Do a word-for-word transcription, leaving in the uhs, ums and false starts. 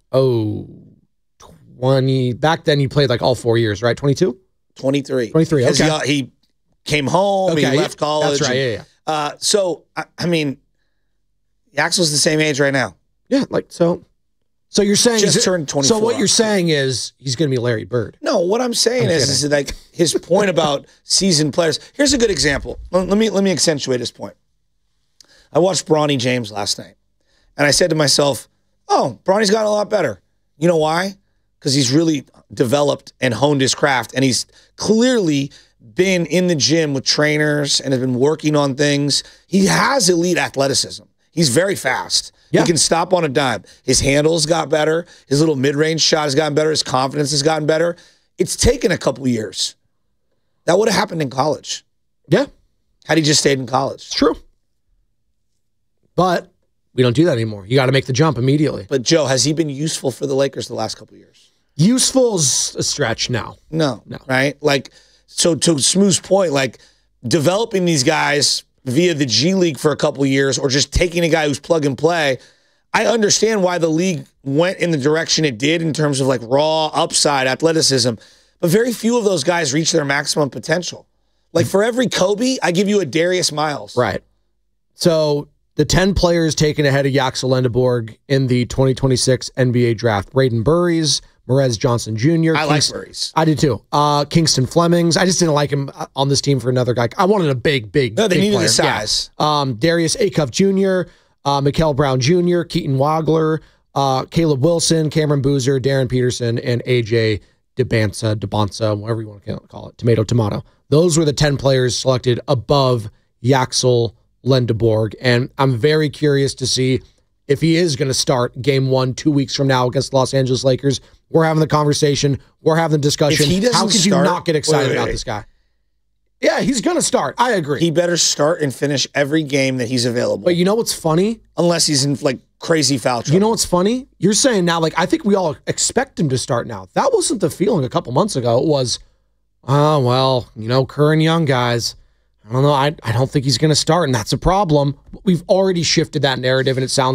oh, twenty. Back then, he played like all four years, right? twenty-two? twenty-three. twenty-three, okay. He, he came home, Okay, he left yeah, college. that's right, and, yeah, yeah. Uh, so, I, I mean, Yaxel's the same age right now. Yeah, like, so So you're saying... Just is it, turned twenty-four. So what you're saying is he's going to be Larry Bird. No, what I'm saying I'm is, is like his point about seasoned players. Here's a good example. Let me, let me accentuate his point. I watched Bronny James last night, and I said to myself, oh, Bronny's gotten a lot better. You know why? Because he's really developed and honed his craft, and he's clearly been in the gym with trainers and has been working on things. He has elite athleticism. He's very fast. Yeah. He can stop on a dime. His handles got better. His little mid-range shot has gotten better. His confidence has gotten better. It's taken a couple years. That would have happened in college. Yeah. Had he just stayed in college. It's true. But we don't do that anymore. You got to make the jump immediately. But, Joe, has he been useful for the Lakers the last couple of years? Useful is a stretch now. No. No. Right? Like, so to Smooth's point, like, developing these guys via the G League for a couple of years or just taking a guy who's plug and play, I understand why the league went in the direction it did in terms of, like, raw upside athleticism. But very few of those guys reach their maximum potential. Like, for every Kobe, I give you a Darius Miles. Right. So the ten players taken ahead of Yaxel Lendeborg in the twenty twenty-six N B A draft: Braden Burries, Morez Johnson Junior I Kings- like Burries. I did too. Uh, Kingston Flemings. I just didn't like him on this team for another guy. I wanted a big, big, No, they big needed player. the size. Yeah. Um, Darius Acuff Junior, uh, Mikael Brown Junior, Keaton Wagler, uh, Caleb Wilson, Cameron Boozer, Darren Peterson, and A J DeBansa, DeBansa, whatever you want to call it, tomato, tomato. Those were the ten players selected above Yaxel Lendeborg, and I'm very curious to see if he is going to start game one two weeks from now against the Los Angeles Lakers. We're having the conversation. We're having the discussion. If he doesn't How could you start- not get excited wait, wait, about wait. this guy? Yeah, he's going to start. I agree. He better start and finish every game that he's available. But you know what's funny? Unless he's in, like, crazy foul trouble. You know what's funny? You're saying now, like, I think we all expect him to start now. That wasn't the feeling a couple months ago. It was, oh, well, you know, Kerr and Young guys, I don't know. I, I don't think he's going to start, and that's a problem. We've already shifted that narrative, and it sounds